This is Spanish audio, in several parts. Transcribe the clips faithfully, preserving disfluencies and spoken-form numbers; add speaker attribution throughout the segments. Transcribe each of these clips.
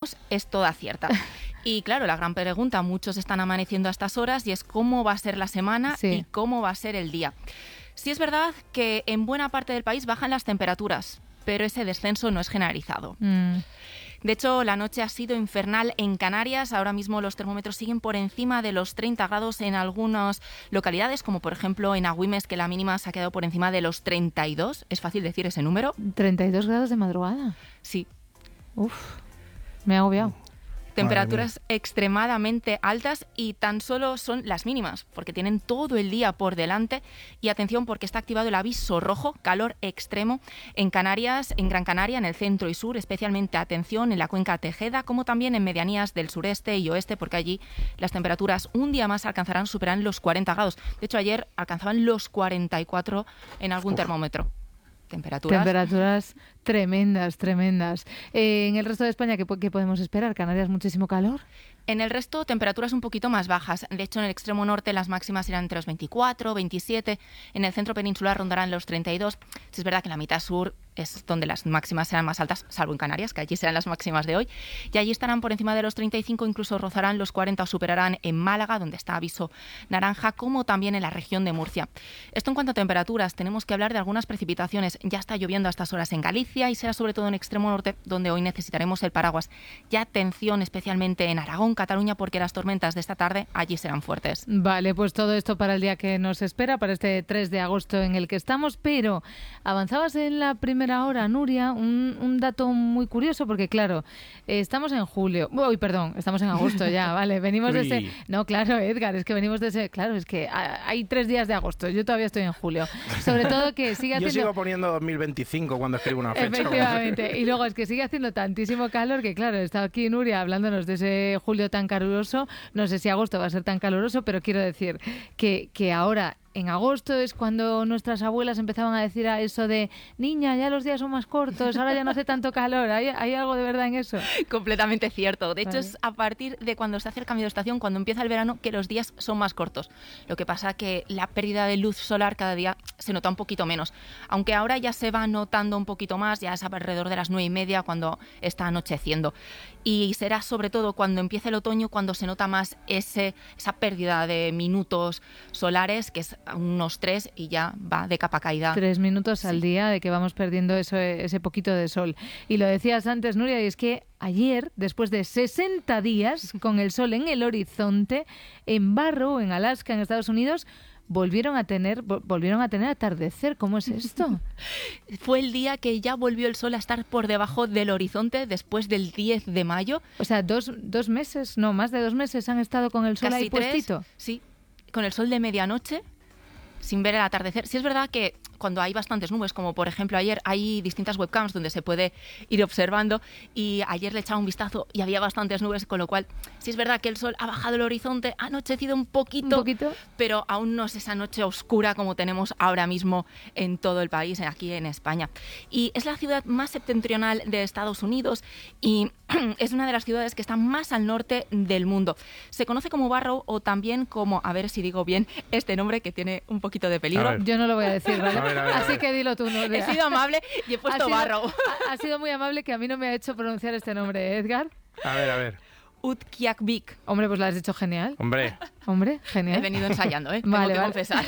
Speaker 1: tenemos es toda cierta. Y claro, la gran pregunta, muchos están amaneciendo a estas horas y es cómo va a ser la semana sí. y cómo va a ser el día. Sí es verdad que en buena parte del país bajan las temperaturas, pero ese descenso no es generalizado. Mm. De hecho, la noche ha sido infernal en Canarias. Ahora mismo los termómetros siguen por encima de los treinta grados en algunas localidades, como por ejemplo en Agüimes, que la mínima se ha quedado por encima de los treinta y dos. Es fácil decir ese número.
Speaker 2: ¿treinta y dos grados de madrugada?
Speaker 1: Sí.
Speaker 2: Uf, me he agobiado.
Speaker 1: Temperaturas extremadamente altas y tan solo son las mínimas, porque tienen todo el día por delante. Y atención, porque está activado el aviso rojo, calor extremo, en Canarias, en Gran Canaria, en el centro y sur, especialmente atención en la cuenca Tejeda, como también en medianías del sureste y oeste, porque allí las temperaturas un día más alcanzarán, superarán los cuarenta grados. De hecho, ayer alcanzaban los cuarenta y cuatro en algún Uf. termómetro. Temperaturas.
Speaker 2: Temperaturas tremendas, tremendas. Eh, en el resto de España, ¿qué, ¿qué podemos esperar? ¿Canarias muchísimo calor?
Speaker 1: En el resto, temperaturas un poquito más bajas. De hecho, en el extremo norte las máximas irán entre los veinticuatro, veintisiete. En el centro peninsular rondarán los treinta y dos. Es verdad que en la mitad sur es donde las máximas serán más altas, salvo en Canarias, que allí serán las máximas de hoy. Y allí estarán por encima de los treinta y cinco, incluso rozarán los cuarenta o superarán en Málaga, donde está aviso naranja, como también en la región de Murcia. Esto en cuanto a temperaturas. Tenemos que hablar de algunas precipitaciones. Ya está lloviendo a estas horas en Galicia y será sobre todo en extremo norte, donde hoy necesitaremos el paraguas. Ya atención especialmente en Aragón, Cataluña, porque las tormentas de esta tarde allí serán fuertes.
Speaker 2: Vale, pues todo esto para el día que nos espera, para este tres de agosto en el que estamos, pero avanzabas en la primera hora, Nuria, un, un dato muy curioso, porque claro, eh, estamos en julio, uy, perdón, estamos en agosto ya, vale, venimos de ese, no, claro, Edgar, es que venimos de ese, claro, es que hay tres días de agosto, yo todavía estoy en julio, sobre todo que sigue haciendo...
Speaker 3: Yo sigo poniendo dos mil veinticinco cuando escribo una fecha.
Speaker 2: Efectivamente, y luego es que sigue haciendo tantísimo calor que claro, está aquí Nuria hablándonos de ese julio tan caluroso, no sé si agosto va a ser tan caluroso, pero quiero decir que, que ahora en agosto es cuando nuestras abuelas empezaban a decir a eso de niña, ya los días son más cortos, ahora ya no hace tanto calor. ¿Hay, hay algo de verdad en eso?
Speaker 1: Completamente cierto. De hecho,
Speaker 2: vale.
Speaker 1: es a partir de cuando se hace el cambio de estación, cuando empieza el verano, que los días son más cortos. Lo que pasa que la pérdida de luz solar cada día se nota un poquito menos. Aunque ahora ya se va notando un poquito más, ya es alrededor de las nueve y media cuando está anocheciendo. Y será sobre todo cuando empiece el otoño cuando se nota más ese, esa pérdida de minutos solares, que es unos tres y ya va de capa caída.
Speaker 2: Tres minutos
Speaker 1: sí.
Speaker 2: al día de que vamos perdiendo eso, ese poquito de sol. Y lo decías antes, Nuria, y es que ayer, después de sesenta días con el sol en el horizonte, en Barrow, en Alaska, en Estados Unidos, volvieron a tener volvieron a tener atardecer. ¿Cómo es esto?
Speaker 1: Fue el día que ya volvió el sol a estar por debajo del horizonte después del diez de mayo.
Speaker 2: O sea, dos, dos meses, no, más de dos meses han estado con el sol
Speaker 1: Casi
Speaker 2: ahí
Speaker 1: tres,
Speaker 2: puestito.
Speaker 1: Sí, con el sol de medianoche, sin ver el atardecer. Sí es verdad que cuando hay bastantes nubes, como por ejemplo ayer, hay distintas webcams donde se puede ir observando y ayer le echaba un vistazo y había bastantes nubes, con lo cual sí es verdad que el sol ha bajado el horizonte, ha anochecido un poquito,
Speaker 2: ¿Un poquito?
Speaker 1: pero aún no es esa noche oscura como tenemos ahora mismo en todo el país, aquí en España. Y es la ciudad más septentrional de Estados Unidos y es una de las ciudades que está más al norte del mundo. Se conoce como Barrow o también como, a ver si digo bien este nombre que tiene un poquito de peligro.
Speaker 2: Yo no lo voy a decir, ¿vale?
Speaker 3: A ver, a ver, a ver.
Speaker 2: Así que dilo tú, Nuria.
Speaker 1: He sido amable y he puesto
Speaker 2: ha sido,
Speaker 1: Barrow.
Speaker 2: Ha, ha sido muy amable que a mí no me ha hecho pronunciar este nombre, ¿eh, Edgar?
Speaker 3: A ver, a ver.
Speaker 1: Utqiagvik.
Speaker 2: Hombre, pues lo has hecho genial.
Speaker 3: Hombre.
Speaker 2: Hombre, genial.
Speaker 1: He venido ensayando, ¿eh?
Speaker 2: Vale,
Speaker 1: Tengo que
Speaker 2: vale.
Speaker 1: confesar.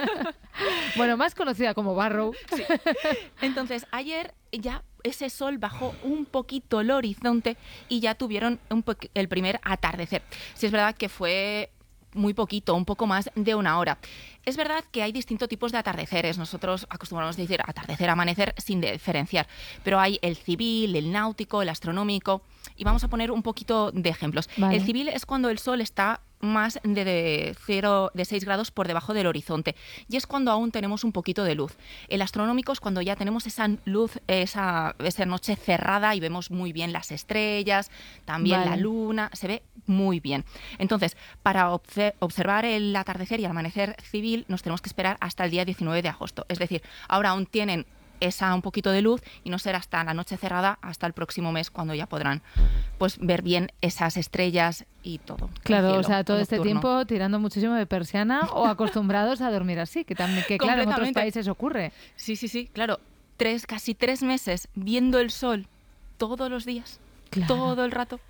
Speaker 2: Bueno, más conocida como Barrow.
Speaker 1: Sí. Entonces, ayer ya ese sol bajó un poquito el horizonte y ya tuvieron un po- el primer atardecer. Sí es verdad que fue muy poquito, un poco más de una hora. Es verdad que hay distintos tipos de atardeceres. Nosotros acostumbramos a decir atardecer, amanecer sin diferenciar. Pero hay el civil, el náutico, el astronómico. Y vamos a poner un poquito de ejemplos.
Speaker 2: Vale.
Speaker 1: El civil es cuando el sol está más de, de, cero, de seis grados por debajo del horizonte. Y es cuando aún tenemos un poquito de luz. El astronómico es cuando ya tenemos esa luz, esa, esa noche cerrada y vemos muy bien las estrellas, también
Speaker 2: Vale.
Speaker 1: la luna, se ve muy bien. Entonces, para obse- observar el atardecer y el amanecer civil nos tenemos que esperar hasta el día diecinueve de agosto. Es decir, ahora aún tienen esa un poquito de luz y no será hasta la noche cerrada, hasta el próximo mes, cuando ya podrán pues ver bien esas estrellas y todo.
Speaker 2: Claro,
Speaker 1: cielo
Speaker 2: o sea, todo este
Speaker 1: nocturno.
Speaker 2: tiempo tirando muchísimo de persiana o acostumbrados a dormir así, que también, que claro, en otros
Speaker 1: Completamente.
Speaker 2: países ocurre.
Speaker 1: Sí, sí, sí, claro. Tres, casi tres meses viendo el sol todos los días,
Speaker 2: Claro.
Speaker 1: todo el rato.